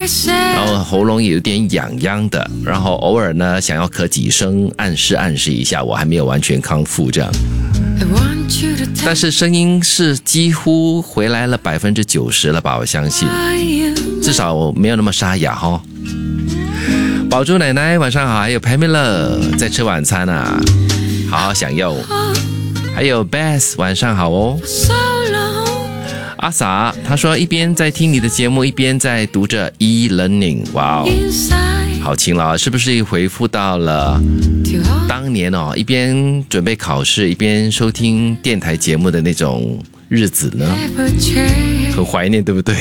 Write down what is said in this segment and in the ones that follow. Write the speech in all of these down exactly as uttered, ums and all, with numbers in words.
然后喉咙也有点痒痒的，然后偶尔呢想要咳几声，暗示暗示一下我还没有完全康复这样。但是声音是几乎回来了百分之九十了吧，我相信，至少没有那么沙哑哈。宝珠奶奶晚上好，还有 Pamela 在吃晚餐啊，好好享用。还有 Beth 晚上好哦。阿 sa 他说一边在听你的节目，一边在读着 e-learning， 哇哦，好勤劳，是不是回复到了当年哦，一边准备考试一边收听电台节目的那种日子呢？很怀念，对不对？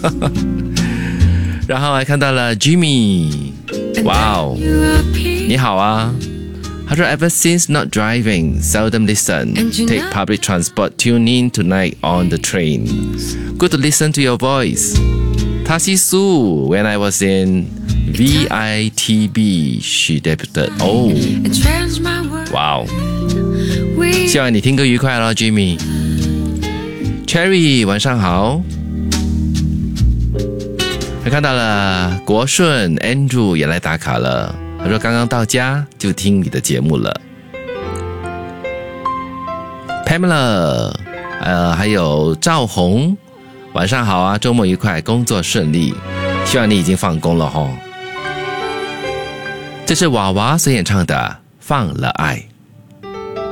然后还看到了 Jimmy， 哇哦，你好啊。他说 Ever since not driving, seldom listen, take public transport, tune in tonight on the train. Good to listen to your voice. Tasi Su, when I was in V I T B, she debuted. Oh, wow. 希望你听歌愉快咯 Jimmy. Cherry, 晚上好。还看到了国顺 Andrew 也来打卡了。他说刚刚到家就听你的节目了。 Pamela 呃，还有赵红晚上好啊，周末愉快，工作顺利，希望你已经放工了齁。这是娃娃所演唱的《放了爱》。